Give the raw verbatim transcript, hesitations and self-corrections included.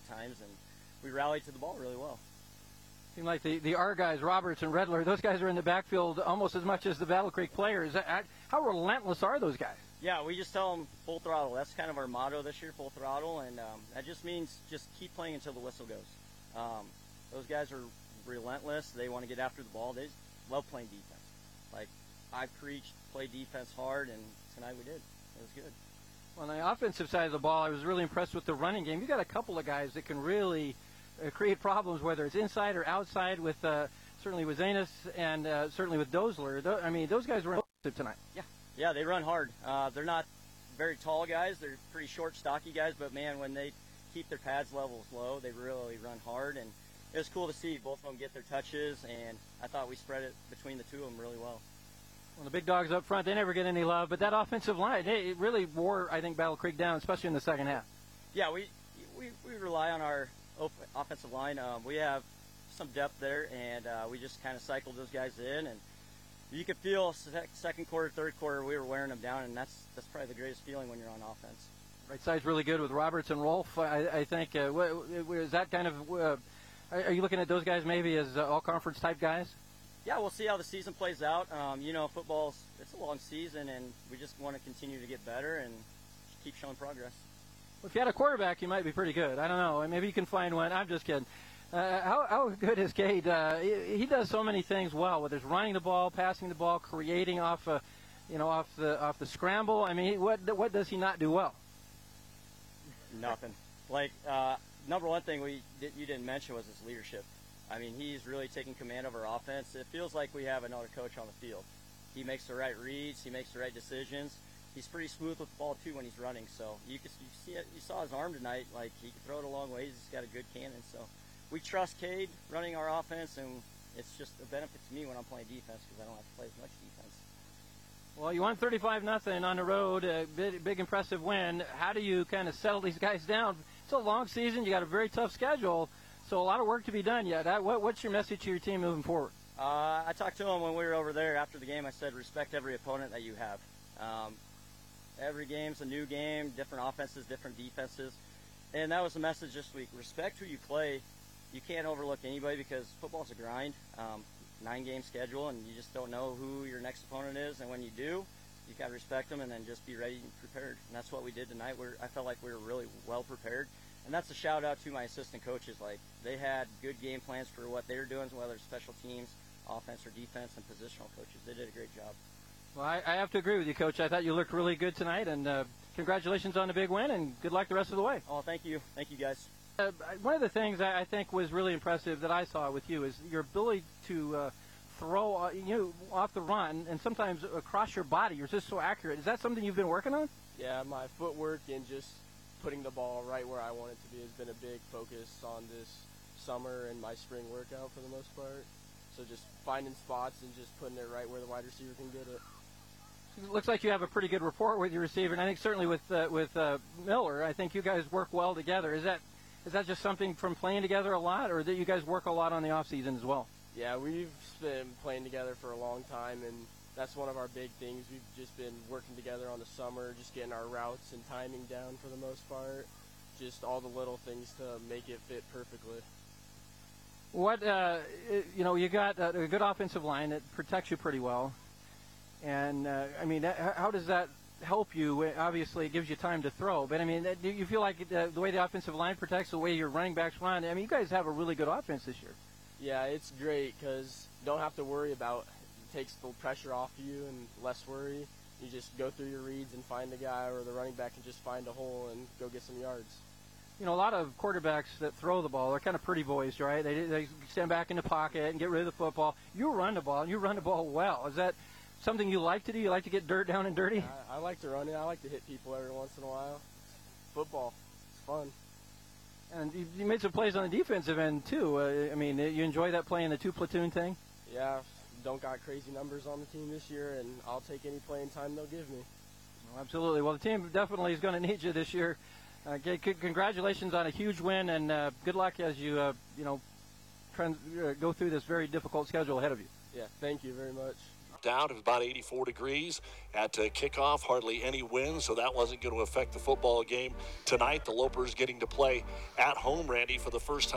times, and we rallied to the ball really well. Seemed like the, the R guys, Roberts and Redler, those guys are in the backfield almost as much as the Battle Creek players. How relentless are those guys? Yeah, we just tell them full throttle. That's kind of our motto this year, full throttle, and um, that just means just keep playing until the whistle goes. Um, those guys are relentless. They want to get after the ball. They love playing defense. Like, I preached, play defense hard, and tonight we did. It was good. On the offensive side of the ball, I was really impressed with the running game. You got a couple of guys that can really uh, create problems, whether it's inside or outside, with uh, certainly with Zanis and uh, certainly with Dozler. Th- I mean, those guys were impressive tonight. Yeah, yeah, they run hard. Uh, they're not very tall guys. They're pretty short, stocky guys, but, man, when they keep their pads levels low, they really run hard, and it was cool to see both of them get their touches, and I thought we spread it between the two of them really well. Well, the big dogs up front, they never get any love, but that offensive line, hey, it really wore, I think, Battle Creek down, especially in the second half. Yeah, we we, we rely on our op- offensive line. Um, we have some depth there, and uh, we just kind of cycled those guys in, and you could feel sec- second quarter, third quarter, we were wearing them down, and that's that's probably the greatest feeling when you're on offense. Right side's really good with Roberts and Rolf. I, I think, uh, is that kind of, uh, are you looking at those guys maybe as uh, all-conference type guys? Yeah, we'll see how the season plays out. Um, you know, football's, it's a long season, and we just want to continue to get better and keep showing progress. Well, if you had a quarterback, you might be pretty good. I don't know. Maybe you can find one. I'm just kidding. Uh, how, how good is Cade? Uh, he, he does so many things well, whether it's running the ball, passing the ball, creating off, uh, you know, off the off the scramble. I mean, what what does he not do well? Nothing. Like, uh, number one thing we did, you didn't mention was his leadership. I mean, he's really taking command of our offense. It feels like we have another coach on the field. He makes the right reads. He makes the right decisions. He's pretty smooth with the ball, too, when he's running. So you, can, you see it. You saw his arm tonight. Like, he can throw it a long ways. He's got a good cannon. So we trust Cade running our offense, and it's just a benefit to me when I'm playing defense because I don't have to play as much defense. Well, you won thirty-five nothing on the road, a big, big impressive win. How do you kind of settle these guys down? It's a long season. You got a very tough schedule. So a lot of work to be done yet. That, what, what's your message to your team moving forward? Uh, I talked to him when we were over there after the game. I said, respect every opponent that you have. Um, every game's a new game, different offenses, different defenses. And that was the message this week. Respect who you play. You can't overlook anybody because football's a grind, um, nine-game schedule, and you just don't know who your next opponent is. And when you do, you got to respect them and then just be ready and prepared. And that's what we did tonight. We're, I felt like we were really well prepared. And that's a shout out to my assistant coaches. Like, they had good game plans for what they were doing, whether it's special teams, offense or defense, and positional coaches. They did a great job. Well, I, I have to agree with you, Coach. I thought you looked really good tonight, and uh, congratulations on the big win, and good luck the rest of the way. Oh, thank you. Thank you, guys. Uh, one of the things I think was really impressive that I saw with you is your ability to uh, throw uh, you know, off the run and sometimes across your body. You're just so accurate. Is that something you've been working on? Yeah, my footwork and just putting the ball right where I want it to be has been a big focus on this summer and my spring workout for the most part. So just finding spots and just putting it right where the wide receiver can get it. It looks like you have a pretty good rapport with your receiver, and I think certainly with uh, with uh, Miller, I think you guys work well together. Is that is that just something from playing together a lot, or that you guys work a lot on the off season as well? Yeah, we've been playing together for a long time, and that's one of our big things. We've just been working together on the summer, just getting our routes and timing down for the most part. Just all the little things to make it fit perfectly. What uh, you know, you got a good offensive line that protects you pretty well, and uh, I mean, how does that help you? Obviously, it gives you time to throw, but I mean, do you feel like the way the offensive line protects, the way your running backs run? I mean, you guys have a really good offense this year. Yeah, it's great because you don't have to worry about. It takes the pressure off you and less worry. You just go through your reads and find a guy, or the running back can just find a hole and go get some yards. You know, a lot of quarterbacks that throw the ball, they're kind of pretty boys, right? They they stand back in the pocket and get rid of the football. You run the ball, and you run the ball well. Is that something you like to do? You like to get dirt down and dirty? I, I like to run it. I like to hit people every once in a while. Football, it's fun. And you, you made some plays on the defensive end, too. Uh, I mean, you enjoy that playing the two-platoon thing? Yeah, don't got crazy numbers on the team this year, and I'll take any playing time they'll give me. Well, absolutely. Well, the team definitely is going to need you this year. Uh, c- congratulations on a huge win, and uh, good luck as you, uh, you know, trans- uh, go through this very difficult schedule ahead of you. Yeah, thank you very much. out of about eighty-four degrees at uh, kickoff, hardly any wind, so that wasn't going to affect the football game tonight. The Lopers getting to play at home, Randy, for the first time